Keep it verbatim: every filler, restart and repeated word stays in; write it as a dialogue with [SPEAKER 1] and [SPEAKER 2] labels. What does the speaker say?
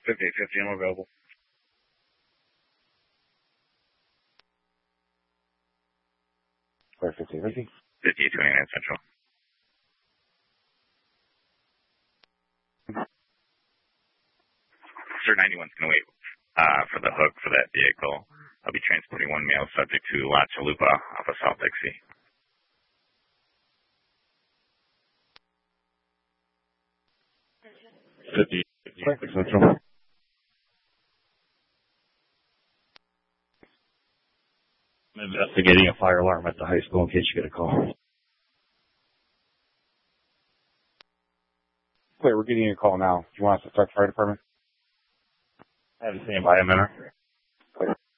[SPEAKER 1] fifty-eight fifty, I'm available.
[SPEAKER 2] Clear fifty-eight fifty.
[SPEAKER 3] fifty-eight twenty-nine Central. Sir ninety-one's going to wait uh, for the hook for that vehicle. I'll be transporting one male subject to La Chalupa off of South Dixie.
[SPEAKER 2] fifty-eight fifty Central. I'm investigating a fire alarm at the high school in case you get a call. Clear, we're getting a call now. Do you want us to start the fire department? I have the same by a minute.